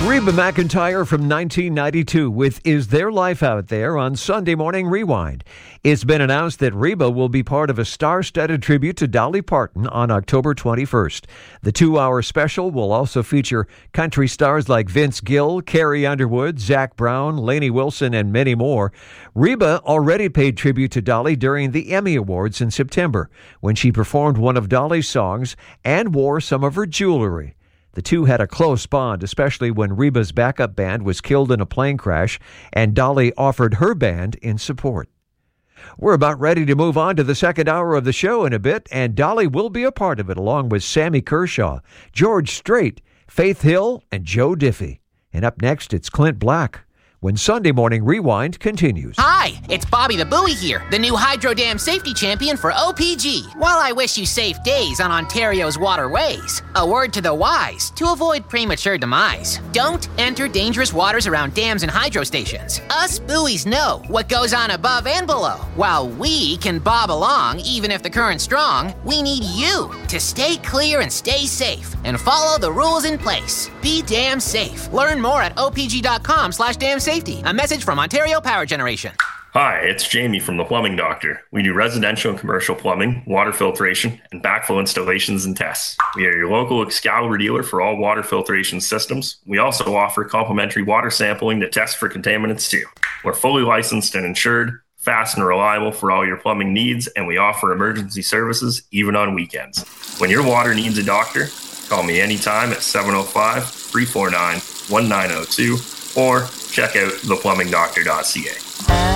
Reba McEntire from 1992 with Is There Life Out There on Sunday Morning Rewind. It's been announced that Reba will be part of a star-studded tribute to Dolly Parton on October 21st. The 2-hour special will also feature country stars like Vince Gill, Carrie Underwood, Zac Brown, Lainey Wilson, and many more. Reba already paid tribute to Dolly during the Emmy Awards in September when she performed one of Dolly's songs and wore some of her jewelry. The two had a close bond, especially when Reba's backup band was killed in a plane crash and Dolly offered her band in support. We're about ready to move on to the second hour of the show in a bit, and Dolly will be a part of it along with Sammy Kershaw, George Strait, Faith Hill, and Joe Diffie. And up next, it's Clint Black when Sunday Morning Rewind continues. Hi, it's Bobby the Buoy here, the new Hydro Dam Safety Champion for OPG. While I wish you safe days on Ontario's waterways, a word to the wise to avoid premature demise. Don't enter dangerous waters around dams and hydro stations. Us buoys know what goes on above and below. While we can bob along even if the current's strong, we need you to stay clear and stay safe and follow the rules in place. Be damn safe. Learn more at opg.com/damsafety. A message from Ontario Power Generation. Hi, it's Jamie from The Plumbing Doctor. We do residential and commercial plumbing, water filtration, and backflow installations and tests. We are your local Excalibur dealer for all water filtration systems. We also offer complimentary water sampling to test for contaminants too. We're fully licensed and insured, fast and reliable for all your plumbing needs, and we offer emergency services even on weekends. When your water needs a doctor, call me anytime at 705-349-1902 or check out theplumbingdoctor.ca.